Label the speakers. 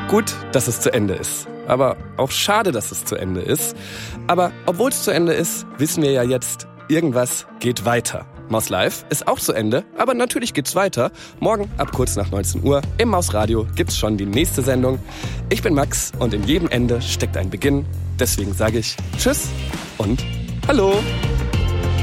Speaker 1: Gut, dass es zu Ende ist. Aber auch schade, dass es zu Ende ist. Aber obwohl es zu Ende ist, wissen wir ja jetzt, irgendwas geht weiter. Maus Live ist auch zu Ende, aber natürlich geht's weiter. Morgen ab kurz nach 19 Uhr im Mausradio gibt's schon die nächste Sendung. Ich bin Max und in jedem Ende steckt ein Beginn. Deswegen sage ich Tschüss und Hallo.